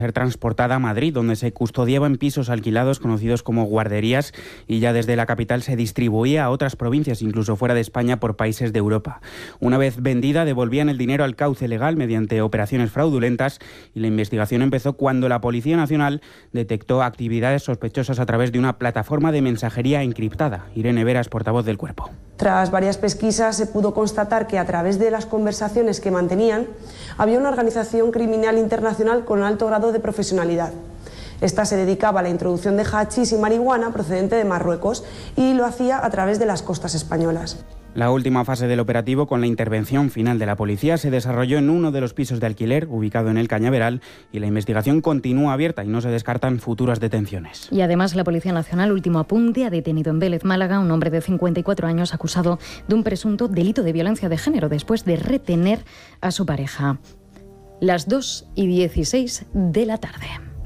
ser transportada a Madrid, donde se custodiaba en pisos alquilados conocidos como guarderías, y ya desde la capital se distribuía a otras provincias, incluso fuera de España, por países de Europa. Una vez vendida, devolvían el dinero al cauce legal mediante operaciones fraudulentas, y la investigación empezó cuando la Policía Nacional detectó actividades sospechosas a través de una plataforma de mensajería encriptada. Irene Veras, portavoz del Cuerpo. Tras varias pesquisas se pudo constatar que a través de las conversaciones que mantenían había una organización criminal internacional con alto grado de profesionalidad. Esta se dedicaba a la introducción de hachís y marihuana procedente de Marruecos y lo hacía a través de las costas españolas. La última fase del operativo, con la intervención final de la policía, se desarrolló en uno de los pisos de alquiler ubicado en el Cañaveral, y la investigación continúa abierta y no se descartan futuras detenciones. Y además la Policía Nacional, último apunte, ha detenido en Vélez, Málaga, un hombre de 54 años acusado de un presunto delito de violencia de género después de retener a su pareja. Las 2:16 de la tarde.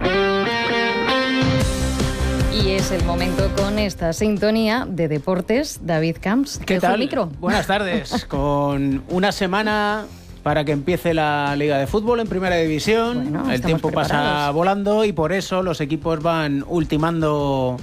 Y es el momento con esta sintonía de deportes. David Camps, ¿qué tal? Micro. Buenas tardes. Con una semana para que empiece la Liga de Fútbol en Primera División. Bueno, el tiempo pasa volando y por eso los equipos van ultimando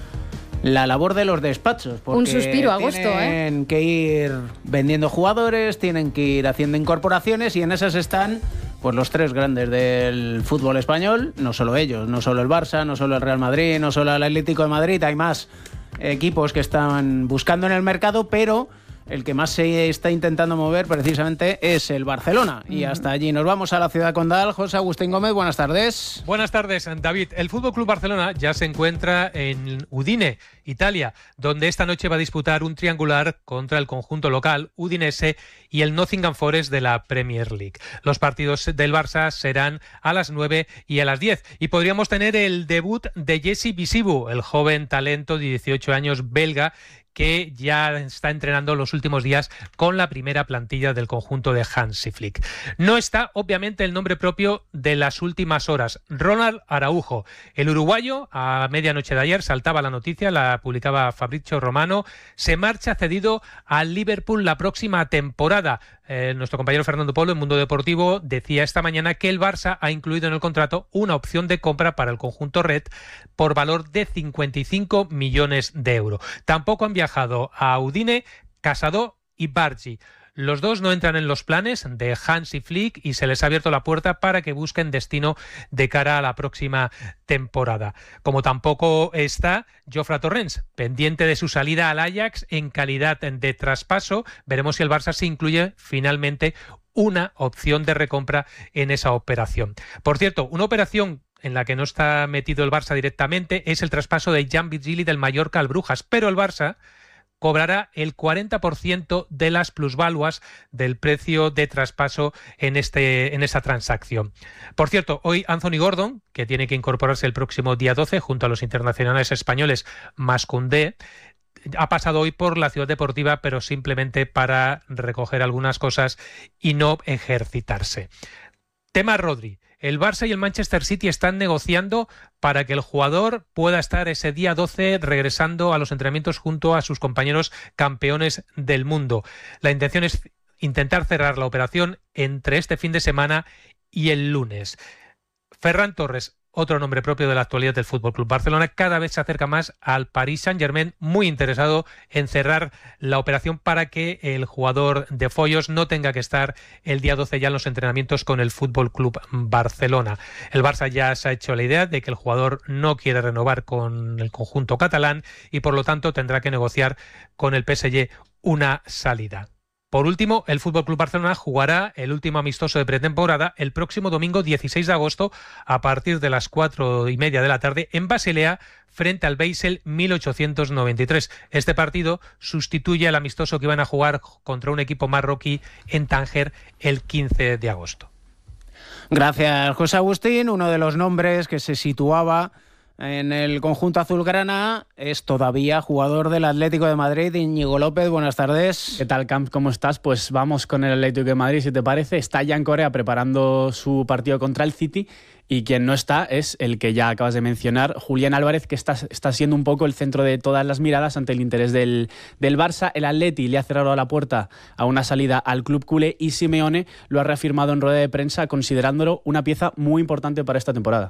la labor de los despachos. Un suspiro a agosto, tienen que ir vendiendo jugadores, tienen que ir haciendo incorporaciones, y en esas están pues los tres grandes del fútbol español. No solo ellos, no solo el Barça, no solo el Real Madrid, no solo el Atlético de Madrid. Hay más equipos que están buscando en el mercado, pero el que más se está intentando mover precisamente es el Barcelona. Y hasta allí nos vamos a la ciudad condal. José Agustín Gómez, buenas tardes. Buenas tardes, David. El FC Barcelona ya se encuentra en Udine, Italia, donde esta noche va a disputar un triangular contra el conjunto local Udinese y el Nottingham Forest de la Premier League. Los partidos del Barça serán a las 9 y a las 10. Y podríamos tener el debut de Jesse Visibu, el joven talento de 18 años belga, que ya está entrenando los últimos días con la primera plantilla del conjunto de Hansi Flick. No está, obviamente, el nombre propio de las últimas horas, Ronald Araujo. El uruguayo, a medianoche de ayer, saltaba la noticia, la publicaba Fabrizio Romano, se marcha cedido al Liverpool la próxima temporada. Nuestro compañero Fernando Polo, en Mundo Deportivo, decía esta mañana que el Barça ha incluido en el contrato una opción de compra para el conjunto red por valor de 55 millones de euros. Tampoco han viajado a Udine Casado y Bargi. Los dos no entran en los planes de Hansi Flick y se les ha abierto la puerta para que busquen destino de cara a la próxima temporada. Como tampoco está Jofre Torrens, pendiente de su salida al Ajax en calidad de traspaso. Veremos si el Barça se incluye finalmente una opción de recompra en esa operación. Por cierto, una operación en la que no está metido el Barça directamente es el traspaso de Jan Virgili del Mallorca al Brujas, pero el Barça cobrará el 40% de las plusvaluas del precio de traspaso en esa transacción. Por cierto, hoy Anthony Gordon, que tiene que incorporarse el próximo día 12 junto a los internacionales españoles Mas Koundé, ha pasado hoy por la Ciudad Deportiva, pero simplemente para recoger algunas cosas y no ejercitarse. Tema Rodri. El Barça y el Manchester City están negociando para que el jugador pueda estar ese día 12 regresando a los entrenamientos junto a sus compañeros campeones del mundo. La intención es intentar cerrar la operación entre este fin de semana y el lunes. Ferran Torres, otro nombre propio de la actualidad del FC Barcelona, cada vez se acerca más al Paris Saint-Germain, muy interesado en cerrar la operación para que el jugador de Foyos no tenga que estar el día 12 ya en los entrenamientos con el FC Barcelona. El Barça ya se ha hecho la idea de que el jugador no quiere renovar con el conjunto catalán y por lo tanto tendrá que negociar con el PSG una salida. Por último, el FC Barcelona jugará el último amistoso de pretemporada el próximo domingo 16 de agosto a partir de las 4:30 de la tarde en Basilea frente al Basel 1893. Este partido sustituye al amistoso que iban a jugar contra un equipo marroquí en Tánger el 15 de agosto. Gracias, José Agustín. Uno de los nombres que se situaba en el conjunto azulgrana es todavía jugador del Atlético de Madrid, Íñigo López. Buenas tardes. ¿Qué tal, Camps? ¿Cómo estás? Pues vamos con el Atlético de Madrid, si te parece. Está ya en Corea preparando su partido contra el City Y quien no está es el que ya acabas de mencionar, Julián Álvarez, que está siendo un poco el centro de todas las miradas ante el interés del Barça. El Atleti le ha cerrado la puerta a una salida al club culé y Simeone lo ha reafirmado en rueda de prensa, considerándolo una pieza muy importante para esta temporada.